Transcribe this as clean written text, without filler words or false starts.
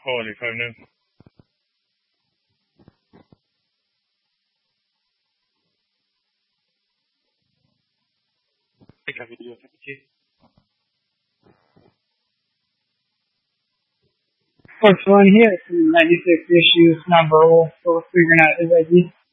45 now. Take a video, thank you. First one here, 96 issues number 4 figuring out his ID.